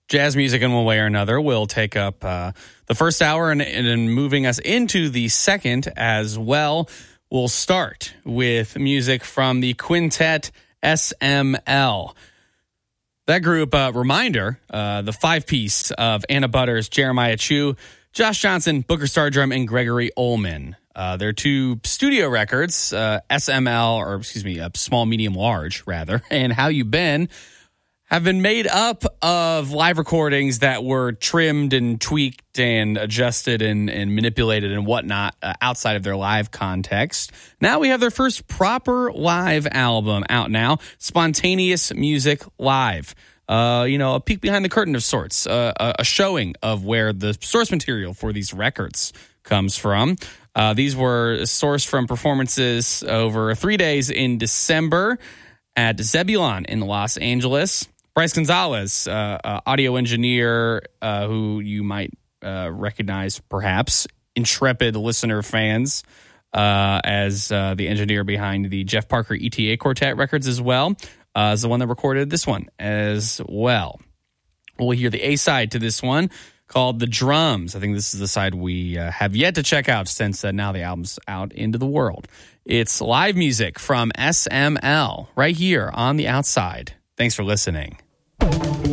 Jazz music in one way or another will take up the first hour and moving us into the second as well. We'll start with music from the quintet SML. That group, reminder, the five-piece of Anna Butters, Jeremiah Chu, Josh Johnson, Booker Stardrum, and Gregory Ullman. Their two studio records, SML, or excuse me, Small, Medium, Large, rather, and How You Been, have been made up of live recordings that were trimmed and tweaked and adjusted and manipulated and whatnot outside of their live context. Now we have their first proper live album out now, Spontaneous Music Live. A peek behind the curtain of sorts, a showing of where the source material for these records comes from. These were sourced from performances over 3 days in December at Zebulon in Los Angeles. Bryce Gonzalez, audio engineer who you might recognize, perhaps, intrepid listener fans, as the engineer behind the Jeff Parker ETA Quartet records as well, is the one that recorded this one as well. We'll hear the A-side to this one called The Drums. I think this is the side we have yet to check out since now the album's out into the world. It's live music from SML right here on The Outside. Thanks for listening.